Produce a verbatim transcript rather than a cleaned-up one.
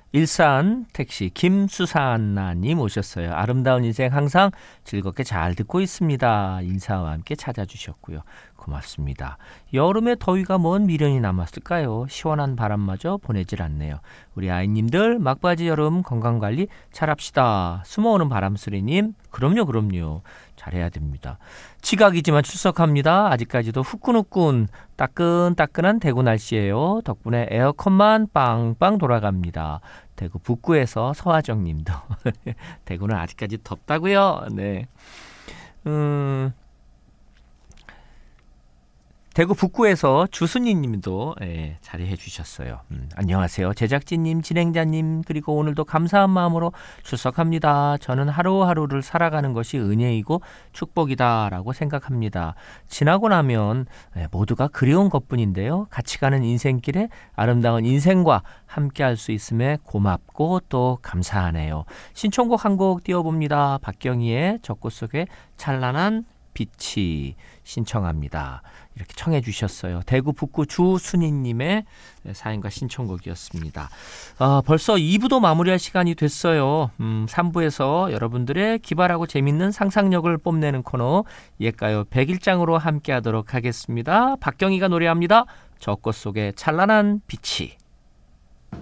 일산 택시 김수산나님 오셨어요. 아름다운 인생 항상 즐겁게 잘 듣고 있습니다. 인사와 함께 찾아주셨고요. 고맙습니다. 여름의 더위가 뭔 미련이 남았을까요? 시원한 바람마저 보내질 않네요. 우리 아이님들 막바지 여름 건강관리 잘합시다. 숨어오는 바람소리님, 그럼요 그럼요. 잘해야 됩니다. 지각이지만 출석합니다. 아직까지도 후끈후끈 따끈따끈한 대구 날씨예요. 덕분에 에어컨만 빵빵 돌아갑니다. 대구 북구에서 서화정 님도 대구는 아직까지 덥다고요? 네. 음... 대구 북구에서 주순이 님도 예, 자리해 주셨어요. 음, 안녕하세요. 제작진님, 진행자님, 그리고 오늘도 감사한 마음으로 출석합니다. 저는 하루하루를 살아가는 것이 은혜이고 축복이다라고 생각합니다. 지나고 나면 예, 모두가 그리운 것뿐인데요. 같이 가는 인생길에 아름다운 인생과 함께 할 수 있음에 고맙고 또 감사하네요. 신청곡 한 곡 띄워봅니다. 박경희의 젖꽃 속에 찬란한 빛이 신청합니다. 이렇게 청해 주셨어요. 대구 북구 주순희님의 사연과 신청곡이었습니다. 아, 벌써 이 부도 마무리할 시간이 됐어요. 음, 삼 부에서 여러분들의 기발하고 재밌는 상상력을 뽐내는 코너 옛가요 백일장으로 함께 하도록 하겠습니다. 박경희가 노래합니다. 젖꽃 속에 찬란한 빛이.